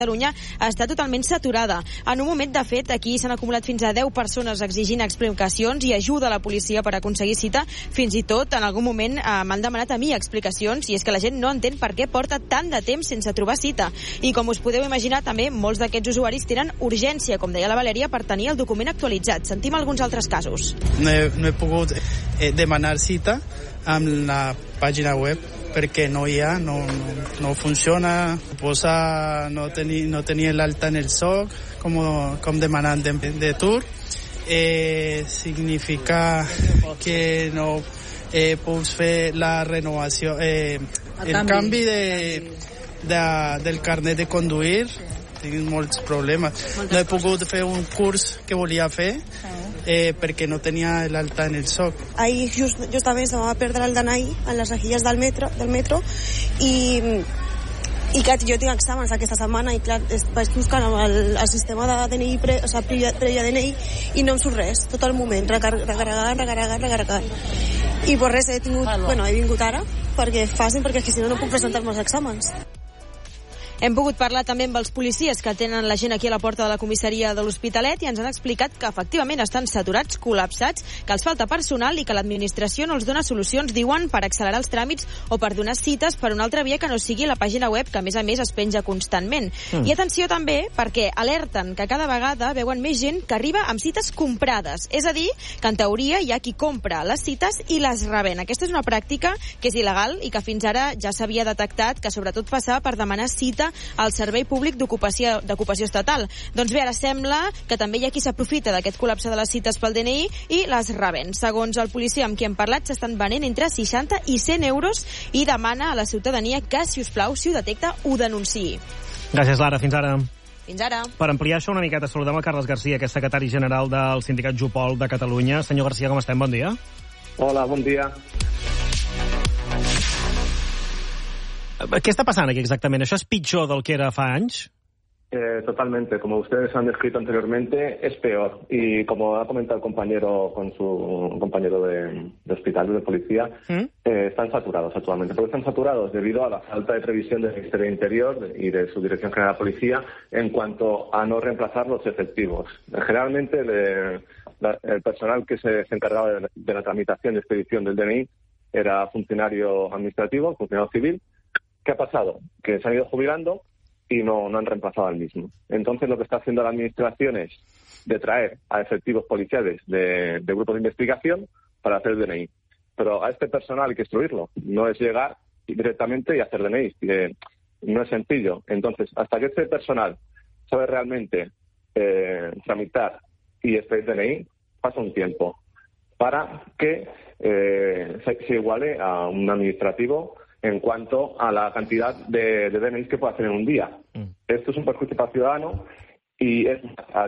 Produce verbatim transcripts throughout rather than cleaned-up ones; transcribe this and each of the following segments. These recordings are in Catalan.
Catalunya està totalment saturada. En un moment, de fet, aquí s'han acumulat fins a deu persones exigint explicacions i ajuda a la policia per aconseguir cita. Fins i tot, en algun moment, eh, m'han demanat a mi explicacions, i és que la gent no entén per què porta tant de temps sense trobar cita. I com us podeu imaginar, també, molts d'aquests usuaris tenen urgència, com deia la Valèria, per tenir el document actualitzat. Sentim alguns altres casos. No he, no he pogut eh, demanar cita amb la pàgina web perquè no hi ha, no, no, no funciona. Posa no tenir no tenir l'alta en el S O C com, com demanant de, de tour. Eh, significa que no eh, puc fer la renovació, eh, el, el canvi de, de, del carnet de conduir. Tinc molts problemes. No he pogut fer un curs que volia fer eh, perquè no tenia l'alta en el S O C. Ahir just, justament se va perdre el D N I en les rejilles del metro, del metro i, i clar, jo tinc exàmens aquesta setmana i clar, vaig buscant amb el, el sistema de D N I pre, o sigui, preia D N I i no em surt res, tot el moment, recarregant, recarregant, recarregant. I per res he tingut, bueno, he vingut ara perquè facin, perquè és que si no no puc presentar-me els exàmens. Hem pogut parlar també amb els policies que tenen la gent aquí a la porta de la comissaria de l'Hospitalet i ens han explicat que efectivament estan saturats, col·lapsats, que els falta personal i que l'administració no els dona solucions, diuen, per accelerar els tràmits o per donar cites per una altra via que no sigui la pàgina web, que a més a més es penja constantment. Mm. I atenció també, perquè alerten que cada vegada veuen més gent que arriba amb cites comprades. És a dir, que en teoria hi ha qui compra les cites i les revèn. Aquesta és una pràctica que és il·legal i que fins ara ja s'havia detectat que sobretot passava per demanar cita al Servei Públic d'Ocupació d'Ocupació Estatal. Doncs bé, ara sembla que també hi ha qui s'aprofita d'aquest col·lapse de les cites pel D N I i les revèn. Segons el policia amb qui hem parlat, s'estan venent entre seixanta i cent euros i demana a la ciutadania que, si us plau, si ho detecta, ho denunciï. Gràcies, Lara. Fins ara. Fins ara. Per ampliar això una miqueta, saludem el Carles Garcia, que és secretari general del sindicat Jupol de Catalunya. Senyor Garcia, com estem? Bon dia. Hola, bon dia. ¿Qué está pasando aquí exactamente? ¿Eso es pitjor del que era fa anys? Eh, totalmente. Como ustedes han descrito anteriormente, es peor. Y como ha comentado el compañero con su compañero de, de hospital, de policía, ¿Mm? eh, están saturados actualmente. ¿Por qué están saturados? Debido a la falta de previsión del Ministerio de Interior y de su Dirección General de Policía en cuanto a no reemplazar los efectivos. Generalmente, de, la, el personal que se, se encargaba de, de la tramitación y expedición del D N I era funcionario administrativo, funcionario civil. ¿Qué ha pasado? Que se han ido jubilando y no, no han reemplazado al mismo. Entonces, lo que está haciendo la administración es de traer a efectivos policiales de, de grupos de investigación para hacer D N I. Pero a este personal hay que instruirlo. No es llegar directamente y hacer D N I. Que no es sencillo. Entonces, hasta que este personal sabe realmente eh, tramitar y expedir D N I, pasa un tiempo para que eh, se, se iguale a un administrativo en cuanto a la cantidad de, de D N Is que puede hacer en un día. Mm. Esto es un perjuicio para el ciudadano y es,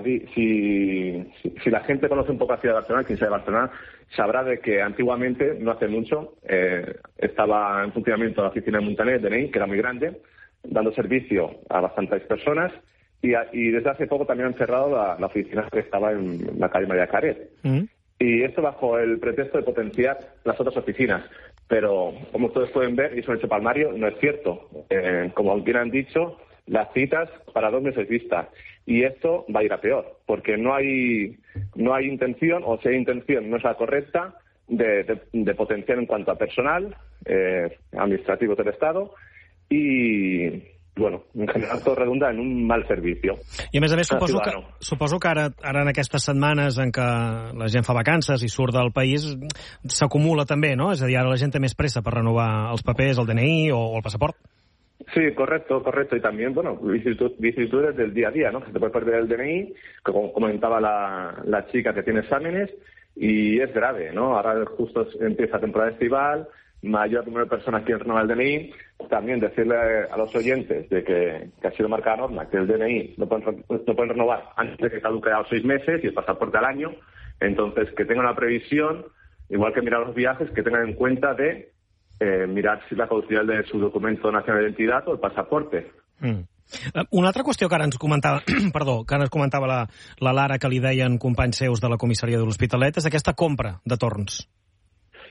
si, si, si la gente conoce un poco la ciudad de Barcelona, quien sea de Barcelona, sabrá de que antiguamente, no hace mucho, eh, estaba en funcionamiento la oficina de Montaner, D N I, que era muy grande, dando servicio a bastantes personas, y, a, y desde hace poco también han cerrado la, la oficina que estaba en la calle María Caret. Mm. Y esto bajo el pretexto de potenciar las otras oficinas. Pero, como ustedes pueden ver, y eso es un hecho palmario, no es cierto. Eh, como bien han dicho, las citas para dos meses vista. Y esto va a ir a peor, porque no hay no hay intención, o si hay intención no es la correcta, de, de, de potenciar en cuanto a personal eh, administrativo del Estado y... bueno, en general tot redunda en un mal servicio. I a més a més suposo que, suposo que ara, ara en aquestes setmanes en què la gent fa vacances i surt del país s'acumula també, ¿no? És a dir, ara la gent té més pressa per renovar els papers, el D N I o, o el passaport. Sí, correcto, correcto. Y también, bueno, vicisitudes del día a día, ¿no? Se te puede perder el D N I, que como comentaba la, la chica que tiene exámenes, y es grave, ¿no? Ahora justo empieza temporada estival, mayor número de personas quieren renovar el D N I. También decirle a los oyentes de que, que ha sido marcada norma que el D N I no pueden, no pueden renovar antes de que caduque a los seis meses y el pasaporte al año. Entonces, que tengan una previsión, igual que mirar los viajes, que tengan en cuenta de eh, mirar si la caducidad de su documento nacional de identidad o el pasaporte. Mm. Una altra qüestió que ara ens comentava, perdó, que ara ens comentava la, la Lara, que li deien companys seus de la comissaria de l'Hospitalet, és aquesta compra de torns.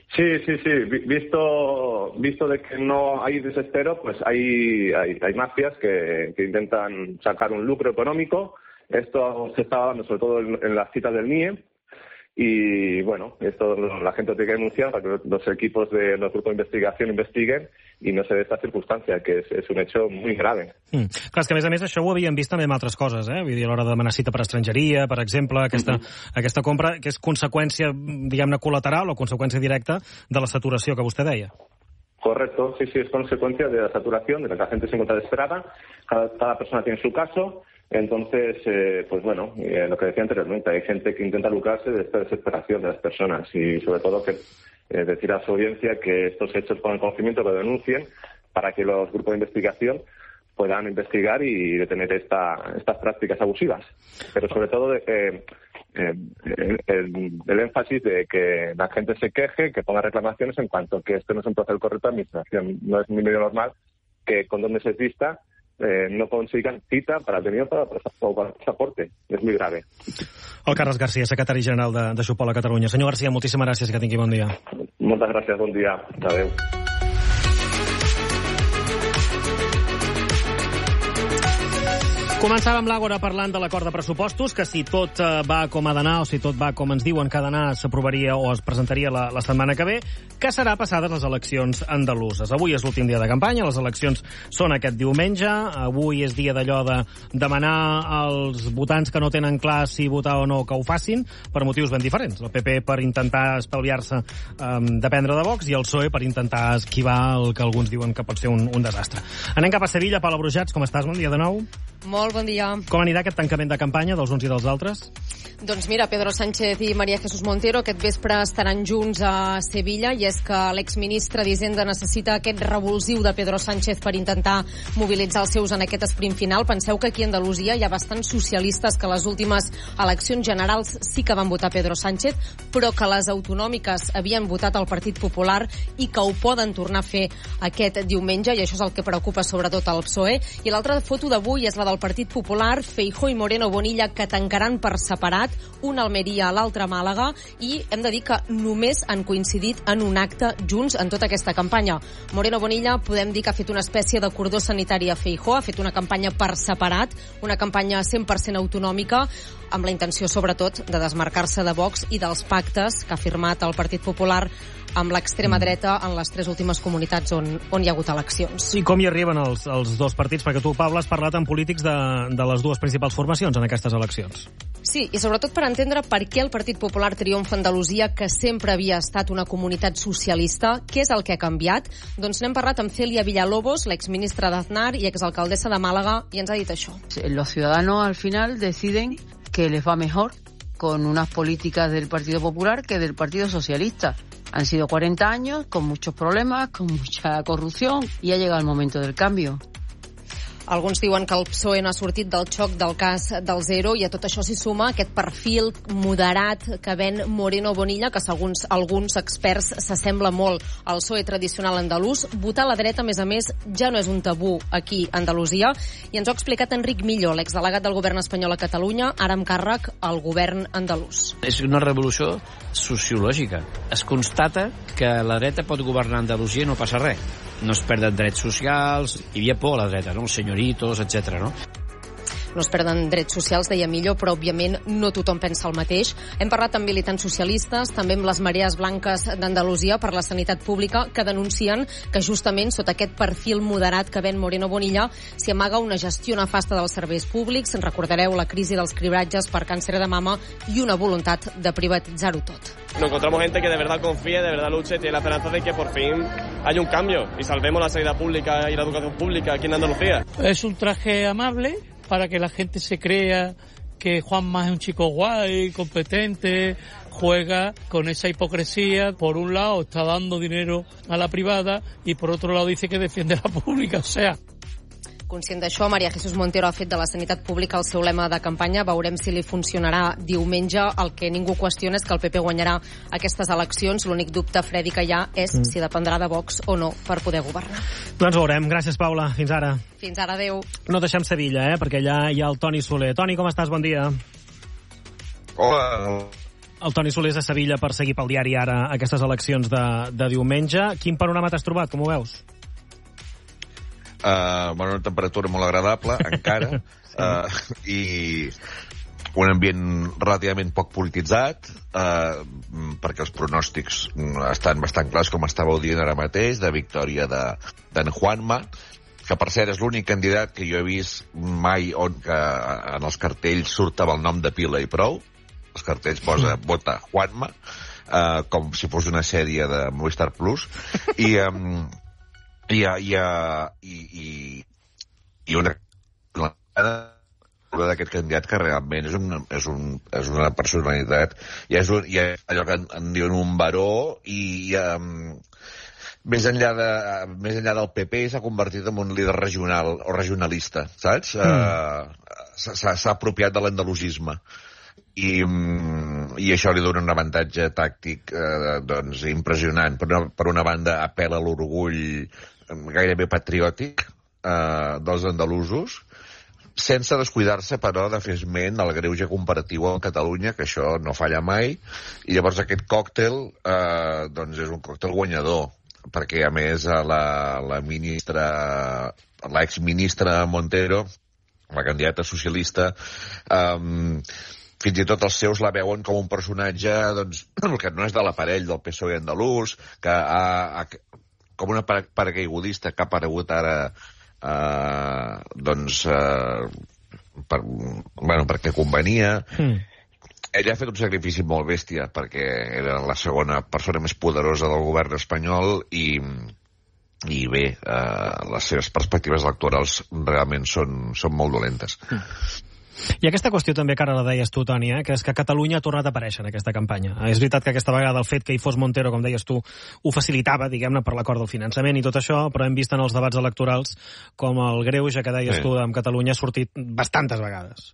Sí, sí, sí. Visto, visto de que no hay desespero, pues hay, hay, hay mafias que, que intentan sacar un lucro económico. Esto se está dando sobre todo en, en las citas del M I E. Y bueno, esto la gente tiene que denunciar para que los equipos de los grupos de investigación investiguen i no sé d'esta circumstància, que és, és un hecho muy grave. Mm. Clar, és que a més a més això ho havíem vist també amb altres coses, eh? Vull dir, a l'hora de demanar cita per estrangeria, per exemple, aquesta, mm-hmm. aquesta compra, que és conseqüència, diguem-ne, col·lateral o conseqüència directa de la saturació que vostè deia. Correcto, sí, sí, es consecuencia de la saturación, de la que la gente se encuentra desesperada, cada, cada persona tiene su caso. Entonces, eh, pues bueno, eh, lo que decía anteriormente, hay gente que intenta lucrarse de esta desesperación de las personas y sobre todo que eh, decir a su audiencia que estos hechos pongan conocimiento, que lo denuncien para que los grupos de investigación puedan investigar y detener esta, estas prácticas abusivas. Pero sobre todo eh, eh, el, el énfasis de que la gente se queje, que ponga reclamaciones en cuanto que esto no es un proceder correcto de administración. No es ni medio normal que con donde se exista Eh, no consigan cita para el detenido para, o para el pasaporte. És molt grave. El Carles García, secretari general de, de Xupol a Catalunya. Senyor García, moltíssimes gràcies, que tingui bon dia. Moltes gràcies, bon dia. Adéu. Començàvem l'Àgora parlant de l'acord de pressupostos, que si tot va com ha d'anar, o si tot va com ens diuen que ha d'anar, s'aprovaria o es presentaria la, la setmana que ve, que serà passades les eleccions andaluses. Avui és l'últim dia de campanya, les eleccions són aquest diumenge, avui és dia d'allò de demanar als votants que no tenen clar si votar o no que ho facin, per motius ben diferents. El P P per intentar estalviar-se um, dependre de Vox i el P S O E per intentar esquivar el que alguns diuen que pot ser un, un desastre. Anem cap a Sevilla. Paula Brujats, com estàs? Bon dia de nou. Molt bon dia. Com anirà aquest tancament de campanya dels uns i dels altres? Doncs mira, Pedro Sánchez i María Jesús Montero aquest vespre estaran junts a Sevilla, i és que l'exministre d'Hisenda necessita aquest revulsiu de Pedro Sánchez per intentar mobilitzar els seus en aquest sprint final. Penseu que aquí a Andalusia hi ha bastants socialistes que a les últimes eleccions generals sí que van votar Pedro Sánchez, però que les autonòmiques havien votat el Partit Popular i que ho poden tornar a fer aquest diumenge, i això és el que preocupa sobretot al P S O E. I l'altra foto d'avui és la del Partit Popular, Feijóo i Moreno Bonilla, que tancaran per separat, un a Almeria, l'altre a Màlaga, i hem de dir que només han coincidit en un acte junts en tota aquesta campanya. Moreno Bonilla podem dir que ha fet una espècie de cordó sanitari a Feijóo, ha fet una campanya per separat, una campanya cent per cent autonòmica, amb la intenció sobretot de desmarcar-se de Vox i dels pactes que ha firmat el Partit Popular amb l'extrema dreta en les tres últimes comunitats on, on hi ha hagut eleccions. I com hi arriben els, els dos partits? Perquè tu, Pablo, has parlat amb polítics de, de les dues principals formacions en aquestes eleccions. Sí, i sobretot per entendre per què el Partit Popular triomfa a Andalusia, que sempre havia estat una comunitat socialista. Què és el que ha canviat? Doncs n'hem parlat amb Celia Villalobos, l'exministra d'Aznar i exalcaldessa de Màlaga, i ens ha dit això. Los ciudadanos al final deciden que les va mejor con unas políticas del Partido Popular que del Partido Socialista. Han sido cuarenta años con muchos problemas, con mucha corrupción, y ha llegado el momento del cambio. Alguns diuen que el P S O E no ha sortit del xoc del cas del zero, i a tot això s'hi suma aquest perfil moderat que ven Moreno Bonilla, que segons alguns experts s'assembla molt al P S O E tradicional andalús. Votar a la dreta, a més a més, ja no és un tabú aquí a Andalusia, i ens ho ha explicat Enric Millo, l'exdelegat del govern espanyol a Catalunya, ara amb càrrec al govern andalús. És una revolució sociològica. Es constata que la dreta pot governar Andalusia i no passa res. No es perden drets socials, hi havia por a la dreta, no? Els senyoritos, etcètera, no? No es perden drets socials, deia Millo, però òbviament no tothom pensa el mateix. Hem parlat amb militants socialistes, també amb les marees blanques d'Andalusia per la sanitat pública, que denuncien que justament sota aquest perfil moderat que ven Moreno Bonilla s'hi amaga una gestió nefasta dels serveis públics. En recordareu la crisi dels cribratges per càncer de mama i una voluntat de privatitzar-ho tot. Nos encontramos gente que de verdad confía, de verdad lucha y tiene la esperanza de que por fin haya un cambio y salvemos la sanidad pública y la educación pública aquí en Andalucía. Es un traje amable para que la gente se crea que Juanma es un chico guay, competente, juega con esa hipocresía. Por un lado está dando dinero a la privada y por otro lado dice que defiende la pública, o sea... Conscient d'això, María Jesús Montero ha fet de la sanitat pública el seu lema de campanya. Veurem si li funcionarà diumenge. El que ningú qüestiona és que el P P guanyarà aquestes eleccions. L'únic dubte, Freddy, que hi ha és mm. si dependrà de Vox o no per poder governar. Doncs veurem. Gràcies, Paula. Fins ara. Fins ara, adeu. No deixem Sevilla, eh? Perquè allà hi ha el Toni Soler. Toni, com estàs? Bon dia. Hola. El Toni Soler és a Sevilla per seguir pel diari Ara aquestes eleccions de, de diumenge. Quin panorama t'has trobat? Com ho veus? Uh, bueno, una temperatura molt agradable, encara, sí. uh, i un ambient relativament poc polititzat, uh, perquè els pronòstics estan bastant clars, com estàveu dient ara mateix, de victòria d'en Juanma, que per cert és l'únic candidat que jo he vist mai on que en els cartells surt amb el nom de pila i prou. Els cartells posa vota Juanma, uh, com si fos una sèrie de Movistar Plus, i um, i, i, i, i, i una d'aquest candidat que realment és, un, és, un, és una personalitat i és, un, i és allò que en, en diuen un baró i um, més enllà, de, més enllà del P P s'ha convertit en un líder regional o regionalista, saps? Mm. Uh, s'ha apropiat de l'andalusisme i, i això li dona un avantatge tàctic eh, doncs, impressionant. Per una, per una banda apel·la a l'orgull gairebé patriòtic eh, dels andalusos, sense descuidar-se, però, de fer esment al greuge comparatiu amb Catalunya, que això no falla mai, i llavors aquest còctel eh, doncs és un còctel guanyador, perquè, a més, la, la ministra, l'exministra Montero, la candidata socialista, eh, fins i tot els seus la veuen com un personatge doncs, que no és de l'aparell del P S O E andalús, que ha, ha, com una paracaigudista que ha aparegut ara eh, doncs eh, per, bueno, perquè convenia. Mm. Ella ha fet un sacrifici molt bèstia perquè era la segona persona més poderosa del govern espanyol i, i bé, eh, les seves perspectives electorals realment són, són molt dolentes. Mm. I aquesta qüestió també, que ara la deies tu, Toni, eh? que és que Catalunya ha tornat a aparèixer en aquesta campanya. És veritat que aquesta vegada el fet que hi fos Montero, com deies tu, ho facilitava, diguem-ne, per l'acord del finançament i tot això, però hem vist en els debats electorals com el greuge que deies sí. tu amb Catalunya ha sortit bastantes vegades.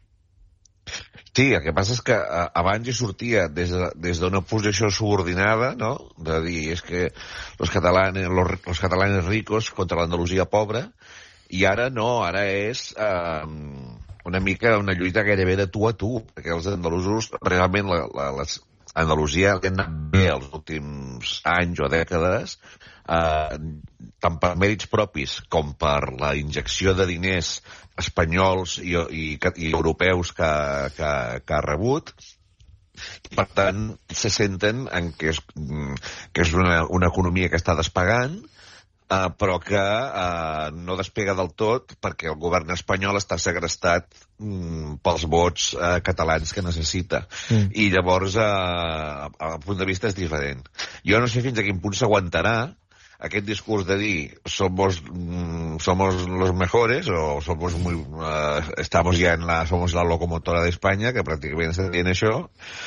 Sí, el que passa és que abans hi sortia des de, des d'una posició subordinada, no?, de dir, és que los catalanes, los, los catalanes ricos contra l'Andalusia pobra, i ara no, ara és eh, una mica una lluita gairebé de tu a tu, perquè els andalusos, realment la, la, les Andalusia li han anat bé els últims anys o dècades, eh, tant per mèrits propis com per la injecció de diners espanyols i, i, i europeus que, que, que ha rebut. Per tant, se senten en que és, que és una, una economia que està despegant, Uh, però que uh, no despega del tot perquè el govern espanyol està segrestat mm, pels vots uh, catalans que necessita. Mm. I llavors, uh, el punt de vista és diferent. Jo no sé fins a quin punt s'aguantarà aquest discurs de dir somos, mm, somos los mejores o somos muy, uh, estamos ya en la, somos la locomotora d'Espanya, que pràcticament està dient això,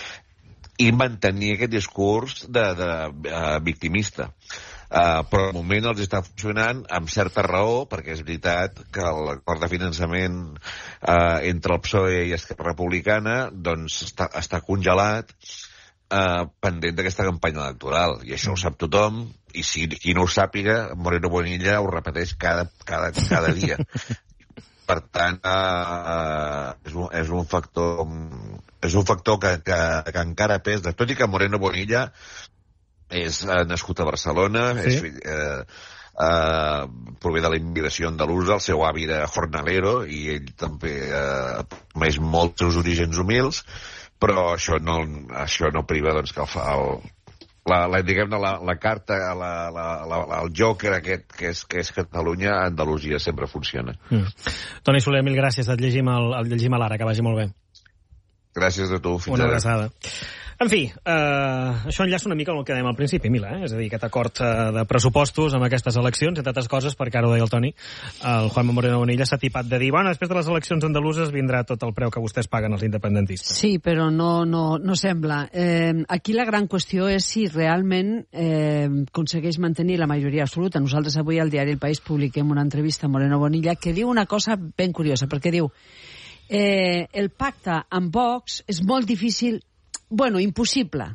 i mantenir aquest discurs de, de uh, victimista. Uh, però al moment els està funcionant amb certa raó, perquè és veritat que l'acord de finançament uh, entre el P S O E i Esquerra Republicana doncs està, està congelat uh, pendent d'aquesta campanya electoral, i això ho sap tothom, i si qui no ho sàpiga, Moreno Bonilla ho repeteix cada, cada, cada dia. Per tant, uh, és, un, és un factor és un factor que, que, que encara pesa, tot i que Moreno Bonilla és eh, nascut a Barcelona, sí. és, eh, eh, prové de la immigració andalusa, el seu avi era jornalero i ell també eh, més molts seus orígens humils, però això no, això no priva doncs, que el, el, la, la, diguem-ne, la, la carta, la, la, la, el joker aquest que és, que és Catalunya, a Andalusia sempre funciona. Mm. Toni Soler, mil gràcies, et llegim, el, et llegim a l'Ara, que vagi molt bé. Gràcies a tu, fins Una ara. abraçada. En fi, eh, això enllaça una mica amb el que dèiem al principi, Mila, eh? És a dir, aquest acord eh, de pressupostos amb aquestes eleccions, entre altres coses, perquè ara ho deia el Toni, el Juanma Moreno Bonilla s'ha tipat de dir, bueno, després de les eleccions andaluses vindrà tot el preu que vostès paguen els independentistes. Sí, però no, no, no sembla. Eh, aquí la gran qüestió és si realment eh, aconsegueix mantenir la majoria absoluta. Nosaltres avui al diari El País publiquem una entrevista a Moreno Bonilla que diu una cosa ben curiosa, perquè diu eh, el pacte amb Vox és molt difícil, bueno, impossible,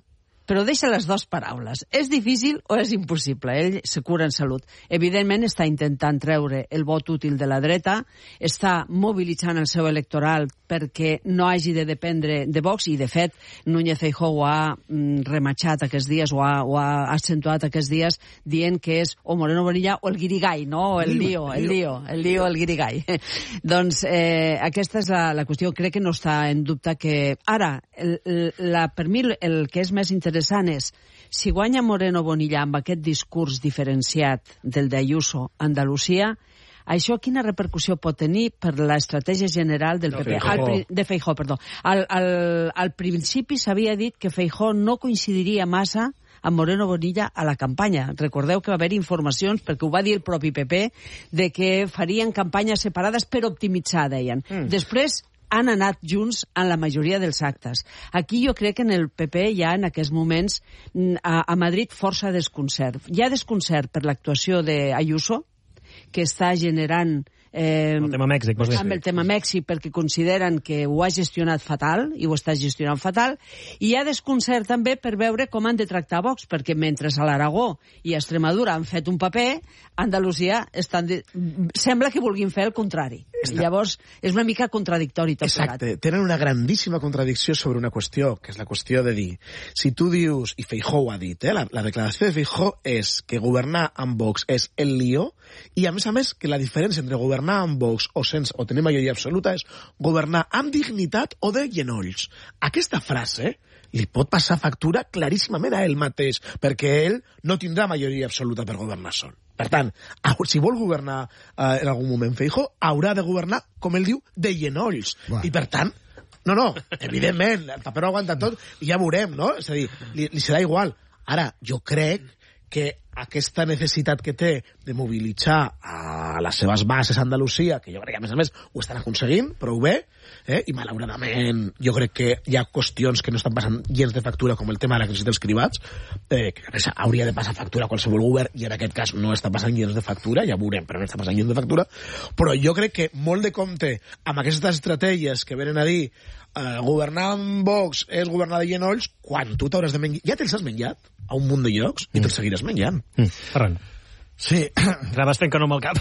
però deixa les dues paraules. És difícil o és impossible? Ell se cura en salut. Evidentment està intentant treure el vot útil de la dreta, està mobilitzant el seu electoral perquè no hagi de dependre de Vox, i de fet Núñez Feijóo ho ha mm, rematxat aquests dies, o ha, o ha accentuat aquests dies, dient que és o Moreno Bonilla o el guirigall, no? El lío, el lío, el lío, el guirigall. Doncs eh, aquesta és la, la qüestió. Crec que no està en dubte que... Ara, el, la, per mi el que és més interessant és si guanya Moreno Bonilla amb aquest discurs diferenciat del d'Ayuso a Andalusia, això quina repercussió pot tenir per l'estratègia general del P P? Feijóo. Al, de Feijóo, perdó. Al, al, al principi s'havia dit que Feijóo no coincidiria massa amb Moreno Bonilla a la campanya. Recordeu que va haver informacions, perquè ho va dir el propi P P, de que farien campanyes separades per optimitzar, deien. Mm. Després han anat junts en la majoria dels actes. Aquí jo crec que en el P P hi ha en aquests moments a, a Madrid força desconcert. Hi ha desconcert per l'actuació d'Ayuso, que està generant... Eh, el tema Mèxic, vols dir? Amb el tema Mèxic, perquè consideren que ho ha gestionat fatal, i ho està gestionant fatal, i hi ha desconcert també per veure com han de tractar Vox, perquè mentre a l'Aragó i a Extremadura han fet un paper, a Andalusia estan de... sembla que vulguin fer el contrari. Està... Llavors, és una mica contradictori tot plegat. Exacte. Tenen una grandíssima contradicció sobre una qüestió, que és la qüestió de dir, si tu dius, i Feijóo ha dit, eh, la, la declaració de Feijóo és que governar amb Vox és el lío, i a més a més que la diferència entre governar amb Vox o, sense, o tenir majoria absoluta és governar amb dignitat o de genolls. Aquesta frase li pot passar factura claríssimament a ell mateix, perquè ell no tindrà majoria absoluta per governar sol. Per tant, si vol governar eh, en algun moment Feijóo, haurà de governar, com ell diu, de genolls. Bueno. I per tant, no, no, evidentment, el paper no aguanta tot, i ja veurem, no? És a dir, li, li serà igual. Ara, jo crec que aquesta necessitat que té de mobilitzar a les seves bases a Andalusia, que jo crec que a més a més ho estan aconseguint prou bé, eh? I malauradament jo crec que hi ha qüestions que no estan passant gens de factura, com el tema de la crisi dels cribats, eh, que a més hauria de passar factura a qualsevol govern, i en aquest cas no està passant gens de factura, ja veurem, però no està passant gens de factura, però jo crec que molt de compte amb aquestes estratègies que venen a dir eh, governar amb Vox és governar de genolls, quan tu t'hauràs de menjar... Ja te'ls has menjat a un munt de llocs i te'ls seguiràs menjant. Mm. Ferran. Sí. Graves fent que no amb el cap.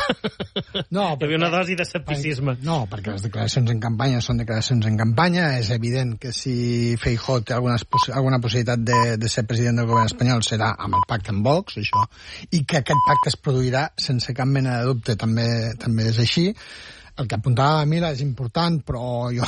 No, perquè, hi havia una dosi d'escepticisme. No, perquè les declaracions en campanya són declaracions en campanya. És evident que si Feijóo té alguna, alguna possibilitat de, de ser president del govern espanyol serà amb el pacte amb Vox, això, i que aquest pacte es produirà sense cap mena de dubte, també, també és així. El que apuntava a Mila és important, però jo...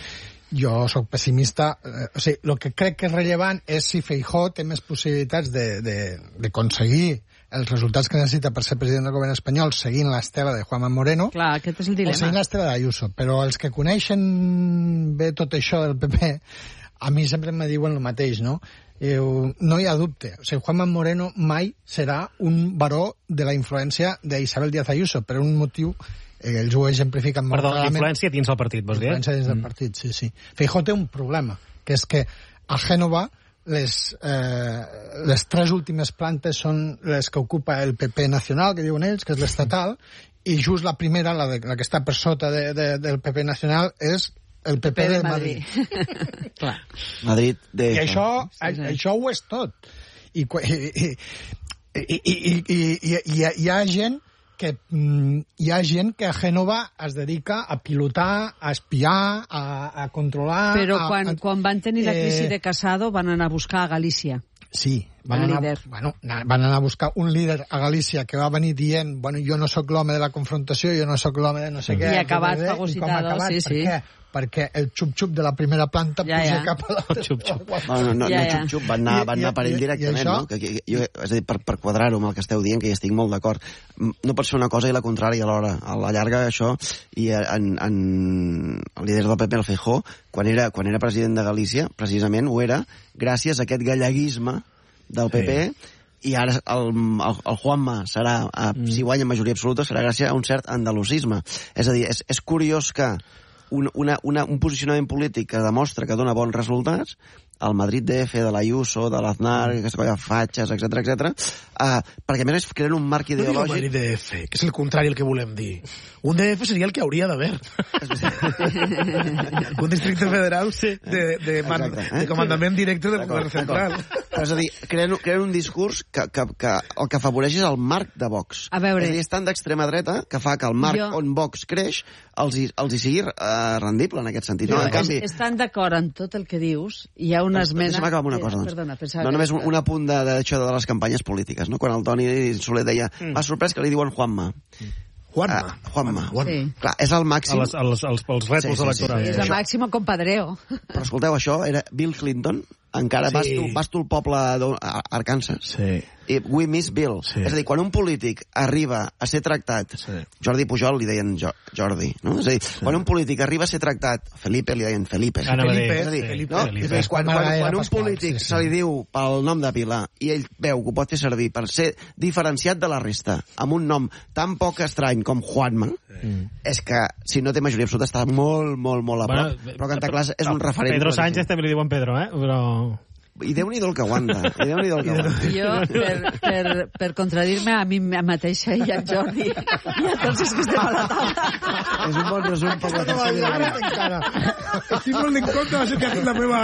Jo sóc pessimista. Eh, o sigui, el que crec que és rellevant és si Feijóo té més possibilitats d'aconseguir els resultats que necessita per ser president del govern espanyol seguint l'estela de Juanma Moreno. Clar, aquest és el dilema. O seguint l'estela d'Ayuso. Però els que coneixen bé tot això del P P, a mi sempre me diuen el mateix, no? Eh, no hi ha dubte. O sigui, Juanma Moreno mai serà un baró de la influència d'Isabel Díaz Ayuso, per un motiu... ells ho exemplifiquen molt clarament. Perdó, influència dins del partit, vols dir? Influència dins del partit, sí, sí. Feijóo té un problema, que és que a Gènova les, eh, les tres últimes plantes són les que ocupa el P P nacional, que diuen ells, que és l'estatal, i just la primera, la, de, la que està per sota de, de, del P P nacional, és el P P de Madrid. Clar. Madrid de... I això, sí, sí. això ho és tot. I, i, i, i, i, i, i, i hi ha gent que mm, hi ha gent que a Gènova es dedica a pilotar, a espiar, a, a controlar... Però quan, a, a, quan van tenir la crisi eh, de Casado van anar a buscar a Galícia. Sí, van anar, bueno, van anar a buscar un líder a Galícia que va venir dient, bueno, jo no sóc l'home de la confrontació, jo no sóc l'home de no sé què... I acabat fagocitado, sí, sí. Per què? Perquè el xup-xup de la primera planta ja, puja ja. cap a l'altra. Xup-xup. No, no, no, ja, no xup-xup, van anar, van anar per ell directament, no? Que, que, jo, és a dir, per, per quadrar-ho amb el que esteu dient, que hi estic molt d'acord. No pot ser una cosa i la contrària alhora. A la llarga, això, i en, en el líder del P P, el Feijóo, quan era, quan era president de Galícia, precisament ho era gràcies a aquest galleguisme del P P, sí. I ara el, el, el Juanma serà, mm. si guanya majoria absoluta, serà gràcies a un cert andalusisme. És a dir, és, és curiós que un, una, una, un posicionament polític que demostra que dona bons resultats el Madrid D F de l'Ayuso, de l'Aznar, aquesta colla de fatxes, etcètera, etcètera, uh, perquè a més creen un marc ideològic... No diu Madrid D F, que és el contrari el que volem dir. Un D F seria el que hauria d'haver. Un districte federal de, de, man, Exacte, eh? de comandament directe del govern central. Però és a dir, creen, creen un discurs que, que, que el que afavoreix és el marc de Vox. A veure... És a dir, és tant d'extrema dreta que fa que el marc jo... on Vox creix els hi, els hi sigui uh, rendible en aquest sentit. No, en canvi... Estan d'acord en tot el que dius. Hi ha una esmena... Deixa'm acabar amb una cosa, doncs. Perdona, pensava no, només que... un, un apunt de, de, de, de les campanyes polítiques, no? Quan el Toni Soler deia mm. m'ha sorprès que li diuen Juanma. Juanma. Uh, Juanma. Sí. Clar, és el màxim... Els, els, els, els rètols sí, sí, electorals. Sí, sí. És el màxim compadreo. Però escolteu, això era Bill Clinton, encara sí. vas, tu, vas tu al poble d'Arkansas. Sí. I we miss Bill. Sí. És a dir, quan un polític arriba a ser tractat... Sí. Jordi Pujol li deien jo, Jordi, no? És a dir, sí. quan un polític arriba a ser tractat... Felipe li deien Felipe. Ana Felipe, és a dir, Felipe, no? Felipe. És a dir, quan, quan, quan un polític sí, sí. se li diu pel nom de pila i ell veu que ho pot fer servir per ser diferenciat de la resta amb un nom tan poc estrany com Juanma, sí. és que si no té majoria absoluta està molt, molt, molt a prop. Bueno, però Cantaclàs és un referent. Pedro Sánchez també li diuen Pedro, eh? Però... I Déu-n'hi-do el que aguanta. I Déu-n'hi-do el que aguanta. Jo, per, per, per contradir-me a mi mateixa i al Jordi i a tots els que estem a la taula. És un bon resum per la tercera. Estic molt en compte de ser que ha fet la meva,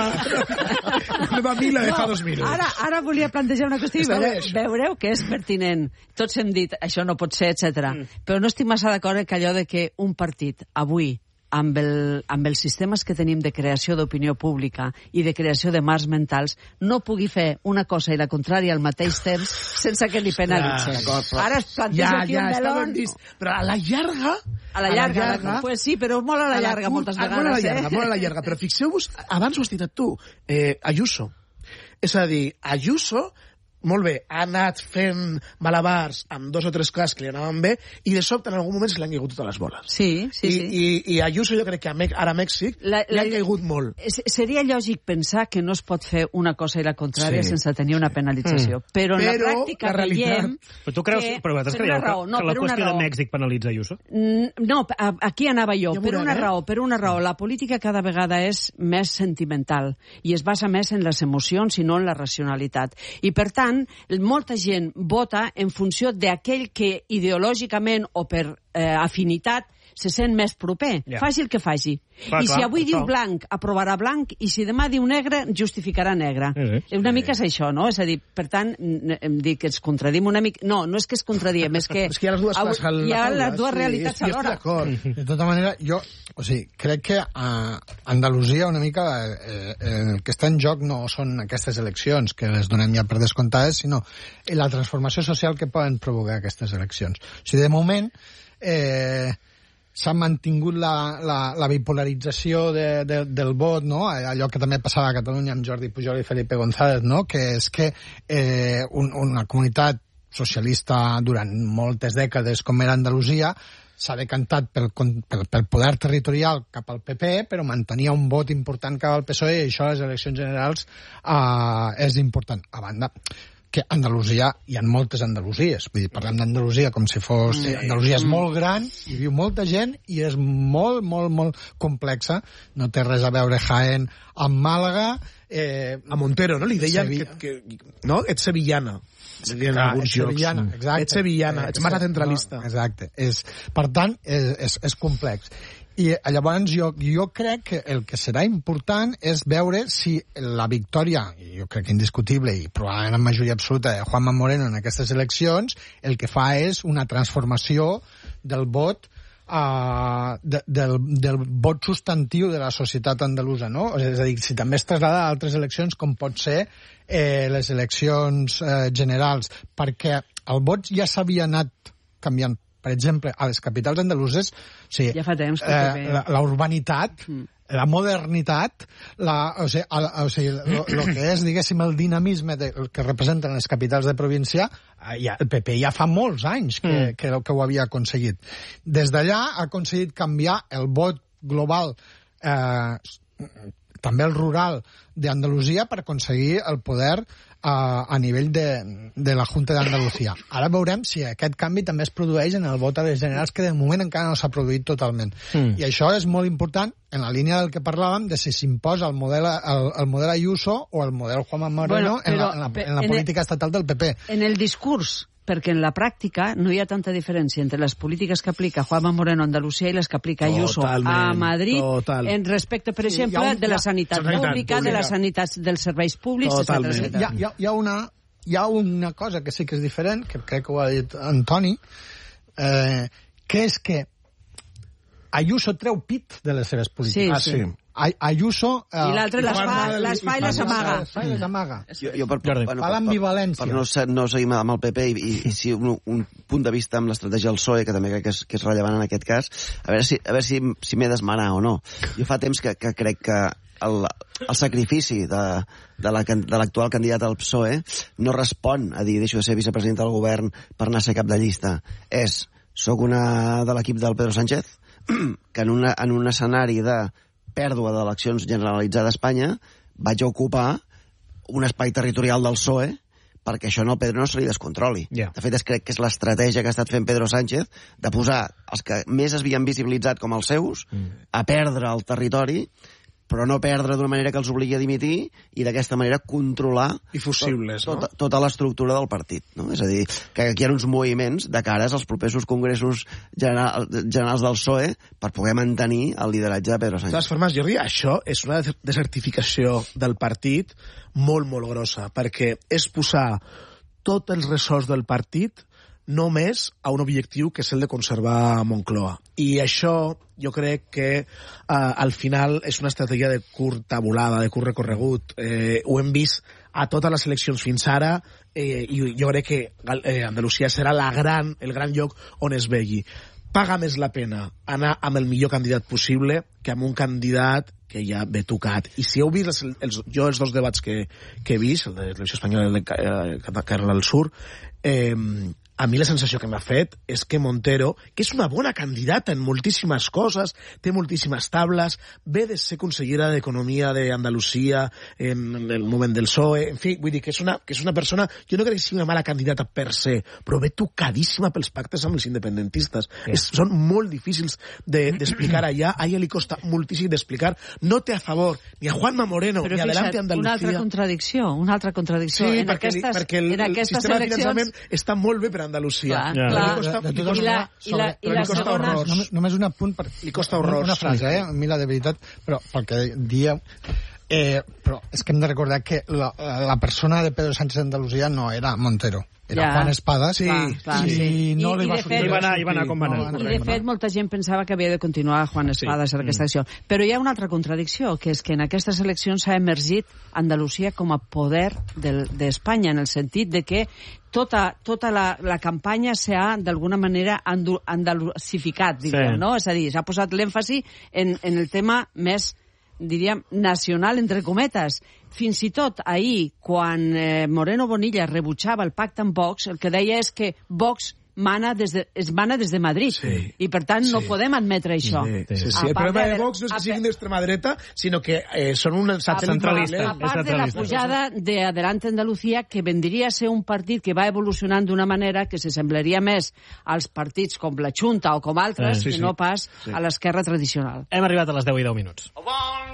la meva mila de fa dos mil. Ara, ara volia plantejar una qüestió i veureu, veureu que és pertinent. Tots hem dit, això no pot ser, etcètera. Mm. Però no estic massa d'acord que allò de que un partit avui amb, el, amb els sistemes que tenim de creació d'opinió pública i de creació de marcs mentals, no pugui fer una cosa i la contrària al mateix temps sense que li penalitzi. Ja, ara es planteja ja, aquí ja, un melón... Però a la llarga... A la llarga, a la llarga pues sí, però molt a la, a la llarga, curt, moltes vegades. Molt a la llarga, eh? molt a la llarga. Però fixeu-vos, abans ho has citat tu, eh, Ayuso. És a dir, Ayuso... molt bé, ha anat fent malabars amb dos o tres coses que li anaven bé i de sobte en algun moment se li han caigut totes les boles. Sí, sí, I, sí. I, i Ayuso jo crec que a Me ara a Mèxic la, la, li han caigut molt. Seria lògic pensar que no es pot fer una cosa i la contrària sí, sense tenir una penalització. Mm. Però en però, la pràctica la veiem... Però tu creus, que, però vosaltres creieu que, no, que la qüestió de Mèxic penalitza Ayuso? No, aquí anava jo. Ja per una eh? raó, per una raó. La política cada vegada és més sentimental i es basa més en les emocions i no en la racionalitat. I per tant, molta gent vota en funció d'aquell que ideològicament o per eh, afinitat se sent més proper. Yeah. Faci el que faci. Clar, I clar, si avui diu això. Blanc, aprovarà blanc, i si demà diu negre, justificarà negre. Sí, sí. Una mica és això, no? És a dir, per tant, em dic que ens contradim una mica... No, no és que es contradiem, és que... és que hi ha les dues, avui, al, hi ha les dues sí, realitats sí, alhora. De tota manera, jo... O sigui, crec que a Andalusia una mica eh, el que està en joc no són aquestes eleccions, que les donem ja per descomptades, sinó la transformació social que poden provocar aquestes eleccions. O sigui, de moment... Eh, s'ha mantingut la, la, la bipolarització de, de, del vot, no? Allò que també passava a Catalunya amb Jordi Pujol i Felipe González, no? Que és que eh, un, una comunitat socialista durant moltes dècades com era Andalusia s'ha decantat pel, pel, pel poder territorial cap al P P, però mantenia un vot important cap al P S O E i això a les eleccions generals eh, és important. A banda que a Andalusia hi ha moltes Andalusies. Vull dir, parlem d'Andalusia com si fos... Sí. Andalusia és molt gran, hi viu molta gent i és molt, molt, molt complexa. No té res a veure Jaén amb Màlaga. Eh, a Montero, no? Li deien que, que... No? Ets sevillana. Clar, ets sevillana, exacte. Ets sevillana, ets massa centralista. No, exacte. És, per tant, és, és, és complex. I llavors jo, jo crec que el que serà important és veure si la victòria, jo crec que indiscutible i probablement amb majoria absoluta de Juanma Moreno en aquestes eleccions, el que fa és una transformació del vot uh, de, del, del vot substantiu de la societat andalusa, no? És a dir, si també es traslada a altres eleccions com pot ser eh, les eleccions eh, generals, perquè el vot ja s'havia anat canviant. Per exemple, a les capitals andaluses, o sigui, ja fa temps que eh, la, la urbanitat, mm. la modernitat, la, o sigui, el, o sigui lo, lo que és, diguéssim, el dinamisme de, el que representen les capitals de província, eh, ja, el P P ja fa molts anys que, mm. que, que ho havia aconseguit. Des d'allà ha aconseguit canviar el vot global eh, també el rural d'Andalusia per aconseguir el poder a, a nivell de, de la Junta d'Andalusia. Ara veurem si aquest canvi també es produeix en el vot a les generals, que de moment encara no s'ha produït totalment. Mm. I això és molt important en la línia del que parlàvem de si s'imposa el model, el, el model Ayuso o el model Juanma Moreno bueno, en la, en la, en la en política el, estatal del P P. En el discurs, perquè en la pràctica no hi ha tanta diferència entre les polítiques que aplica Juanma Moreno a Andalusia i les que aplica Ayuso a Madrid, total. En respecte, per sí, exemple, un, de la sanitat ja, pública, pública, de les sanitats dels serveis públics, etcètera. Hi ha, hi, ha, hi, ha una, hi ha una cosa que sí que és diferent, que crec que ho ha dit Antoni, eh, que és que Ayuso treu pit de les seves polítiques. Sí, sí. Ayuso... Eh, I l'altre les fa, les fa i les amaga. Les fa i les amaga. Jo, jo per, per, bueno, per l'ambivalència. Per, per no, ser, no seguir amb el P P i, i, i si un, un punt de vista amb l'estratègia del P S O E, que també crec que és, que és rellevant en aquest cas, a veure si, a veure si, si m'he d'esmenar o no. Jo fa temps que, que crec que el, el sacrifici de, de l'actual la, candidat al P S O E no respon a dir deixo de ser vicepresident del govern per anar a ser cap de llista. És, soc una de l'equip del Pedro Sánchez, que en, una, en un escenari de pèrdua d'eleccions generalitzada a Espanya vaig a ocupar un espai territorial del P S O E perquè això no, Pedro no se li descontroli. Yeah. De fet, és, crec que és l'estratègia que ha estat fent Pedro Sánchez de posar els que més es havien visibilitzat com els seus mm. a perdre el territori, però no perdre d'una manera que els obligui a dimitir i d'aquesta manera controlar I fusibles, tot, no? tot, tota l'estructura del partit. No? És a dir, que aquí hi ha uns moviments de cares als propers congressos general, generals del P S O E per poder mantenir el lideratge de Pedro Sánchez. De totes formes, Jordi, això és una desertificació del partit molt, molt grossa, perquè és posar tots els ressorts del partit només a un objectiu que és el de conservar Moncloa. I això jo crec que eh, al final és una estratègia de curta volada, de curt recorregut. Eh, ho hem vist a totes les eleccions fins ara eh, i jo crec que eh, Andalusia serà la gran, el gran lloc on es vegi. Paga més la pena anar amb el millor candidat possible que amb un candidat que ja ve tocat. I si heu vist els, els, jo els dos debats que, que he vist, el de l'elecció espanyola i el de Carla del Sur, eh, a mi la sensació que m'ha fet és que Montero, que és una bona candidata en moltíssimes coses, té moltíssimes tables, ve de ser consellera d'Economia d'Andalusia en el moment del P S O E, en fi, vull dir que és una, que és una persona, jo no crec que sigui una mala candidata per se, però ve tocadíssima pels pactes amb els independentistes. Sí. És, són molt difícils d'explicar de, allà, a ella li costa moltíssim d'explicar, no té a favor ni a Juanma Moreno però ni a Adelante Andalucía. Una altra contradicció, una altra contradicció. Sí, en perquè, aquestes, li, perquè el, en el sistema de finançament està molt bé per Andalusia. Clar, yeah. clar. Costa, de, de, de, I la, i la, i la segona... Només, només un apunt per... Li costa horrors. Una frase, eh? Mira, de veritat, però perquè dieu... Eh, però és que hem de recordar que la, la persona de Pedro Sánchez d'Andalusia no era Montero. Era ja. Juan Espada, sí, clar, clar, i sí. no I, li i va sortir. I va anar, i va anar com va anar. I de fet, molta gent pensava que havia de continuar Juan Espada sí. a aquesta acció. Però hi ha una altra contradicció, que és que en aquestes eleccions s'ha emergit Andalusia com a poder d'Espanya, en el sentit de que tota, tota la, la campanya s'ha d'alguna manera andalusificat, diríem, sí. no? És a dir, s'ha posat l'èmfasi en, en el tema més, diríem, nacional, entre cometes. Fins i tot ahir, quan eh, Moreno Bonilla rebutjava el pacte amb Vox, el que deia és que Vox mana des de, es mana des de Madrid. Sí. I, per tant, sí. no podem admetre això. Sí, sí, sí. El problema de Vox no és que siguin d'extrema dreta, sinó que eh, són un centralista. A part de la pujada de Adelante Andalucía, que vendria a ser un partit que va evolucionant d'una manera que se semblaria més als partits com la Junta o com altres, eh, sí, que sí. no pas sí. a l'esquerra tradicional. Hem arribat a les deu i deu minuts.